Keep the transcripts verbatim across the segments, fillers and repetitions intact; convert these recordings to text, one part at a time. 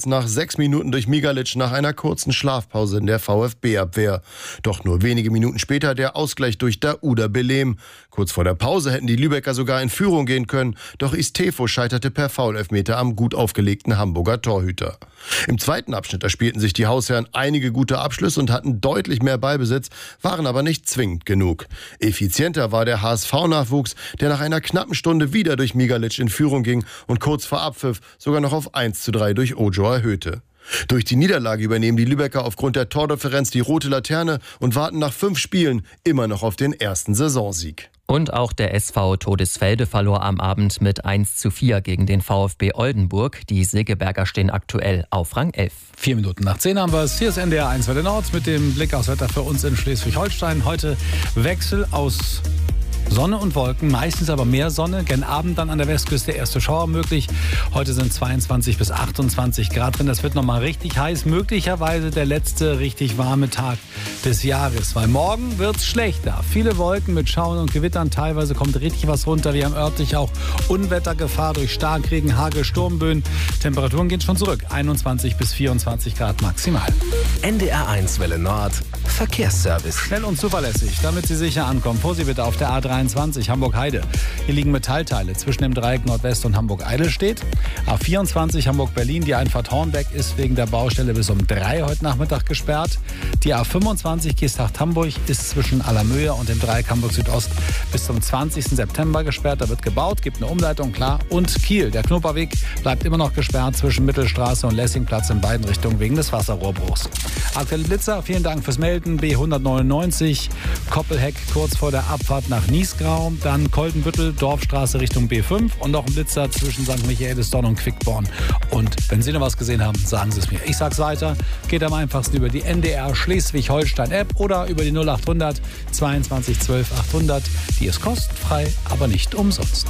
nach sechs Minuten durch Migalic nach einer kurzen Schlafpause in der VfB-Abwehr. Doch nur wenige Minuten später der Ausgleich durch Daouda Belem. Kurz vor der Pause hätten die Lübecker sogar in Führung gehen können, doch Istefo scheiterte per Foulelfmeter am gut aufgelegten Hamburger Torhüter. Im zweiten Abschnitt erspielten sich die Hausherren einige gute Abschlüsse und hatten deutlich mehr Ballbesitz, waren aber nicht zwingend genug. Effizienter war der H S V-Nachwuchs, der nach einer knappen Stunde wieder durch Migalic in Führung ging und kurz vor Abpfiff sogar noch auf eins zu drei durch Ojo erhöhte. Durch die Niederlage übernehmen die Lübecker aufgrund der Tordifferenz die rote Laterne und warten nach fünf Spielen immer noch auf den ersten Saisonsieg. Und auch der S V Todesfelde verlor am Abend mit eins zu vier gegen den VfB Oldenburg. Die Segeberger stehen aktuell auf Rang elf. Vier Minuten nach zehn haben wir es. Hier ist N D R eins Welle Nord mit dem Blick aufs Wetter für uns in Schleswig-Holstein. Heute Wechsel aus Sonne und Wolken, meistens aber mehr Sonne. Gen Abend dann an der Westküste erste Schauer möglich. Heute sind zweiundzwanzig bis achtundzwanzig Grad drin. Das wird nochmal richtig heiß. Möglicherweise der letzte richtig warme Tag des Jahres. Weil morgen wird's schlechter. Viele Wolken mit Schauern und Gewittern. Teilweise kommt richtig was runter. Wir haben örtlich auch Unwettergefahr durch Starkregen, Hagel, Sturmböen. Temperaturen gehen schon zurück. einundzwanzig bis vierundzwanzig Grad maximal. N D R eins Welle Nord. Verkehrsservice. Schnell und zuverlässig, damit Sie sicher ankommen. Vorsicht bitte auf der A dreiundzwanzig Hamburg-Heide. Hier liegen Metallteile zwischen dem Dreieck Nordwest und Hamburg-Eidelstedt. A vierundzwanzig Hamburg-Berlin. Die Einfahrt Hornbeck ist wegen der Baustelle bis um drei heute Nachmittag gesperrt. Die A fünfundzwanzig Geesthacht-Hamburg ist zwischen Allermöhe und dem Dreieck Hamburg-Südost bis zum zwanzigsten September gesperrt. Da wird gebaut, gibt eine Umleitung, klar. Und Kiel, der Knoperweg, bleibt immer noch gesperrt zwischen Mittelstraße und Lessingplatz in beiden Richtungen wegen des Wasserrohrbruchs. Aktuelle Blitzer, vielen Dank fürs Melden. B hundertneunundneunzig, Koppelheck kurz vor der Abfahrt nach Niesgrau. Dann Koldenbüttel, Dorfstraße Richtung B fünf und noch ein Blitzer zwischen Sankt Michaelisdonn und Quickborn. Und wenn Sie noch was gesehen haben, sagen Sie es mir. Ich sag's weiter. Geht am einfachsten über die N D R Schleswig-Holstein-App oder über die null achthundert zweiundzwanzig zwölf achthundert. Die ist kostenfrei, aber nicht umsonst.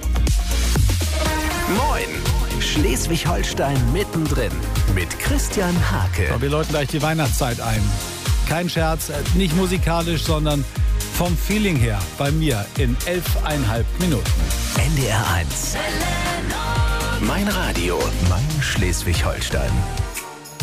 Moin! Schleswig-Holstein mittendrin mit Christian Hake. So, wir läuten gleich die Weihnachtszeit ein. Kein Scherz, nicht musikalisch, sondern vom Feeling her bei mir in elfeinhalb Minuten. N D R eins. Mein Radio, mein Schleswig-Holstein.